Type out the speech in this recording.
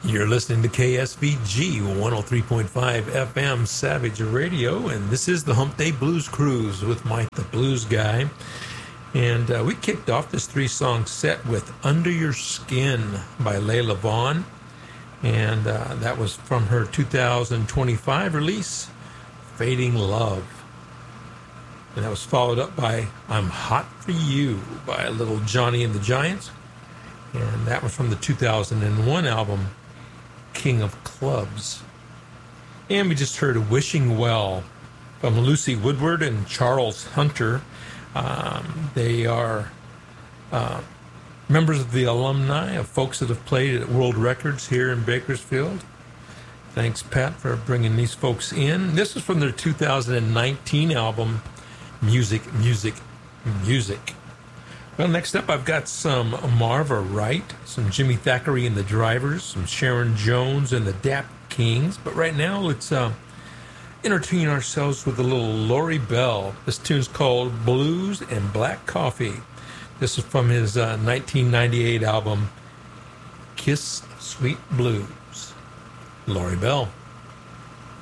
You're listening to KSVG 103.5 FM Savage Radio, and this is the Hump Day Blues Cruise with Mike the Blues Guy. And we kicked off this three-song set with Under Your Skin by Layla Vaughn, and that was from her 2025 release, Fading Love. And that was followed up by I'm Hot For You by Little Johnny and the Giants, and that was from the 2001 album, King of Clubs. And we just heard Wishing Well from Lucy Woodward and Charles Hunter. They are members of the alumni of folks that have played at World Records here in Bakersfield. Thanks, Pat, for bringing these folks in. This is from their 2019 album, Music, Music, Music. Well, next up, I've got some Marva Wright, some Jimmy Thackeray and the Drivers, some Sharon Jones and the Dap Kings. But right now, let's entertain ourselves with a little Lori Bell. This tune's called Blues and Black Coffee. This is from his 1998 album, Kiss Sweet Blues. Lori Bell.